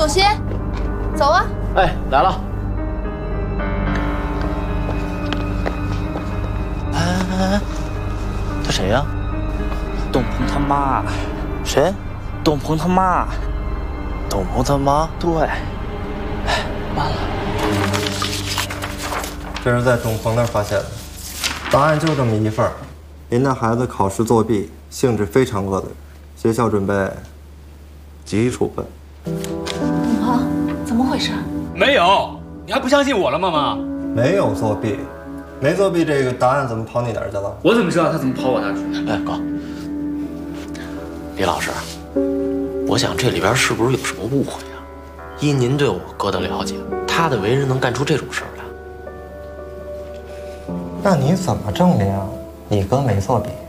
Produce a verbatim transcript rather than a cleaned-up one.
朵心，走啊！ 哎，来了。哎哎哎，他谁呀？ 董鹏他妈。 谁？ 董鹏他妈。 董鹏他妈？ 对。 哎，完了。 这是在董鹏那儿发现的，答案就这么一份儿。您的孩子考试作弊，性质非常恶劣，学校准备记处分。 董鹏，怎么回事？ 没有，你还不相信我了吗，妈？ 没有作弊，没作弊，这个答案怎么跑你那儿去了？ 我怎么知道他怎么跑我那儿去？ 哎，哥，李老师，我想这里边是不是有什么误会啊？依您对我哥的了解，他的为人能干出这种事儿来？ 那你怎么证明你哥没作弊？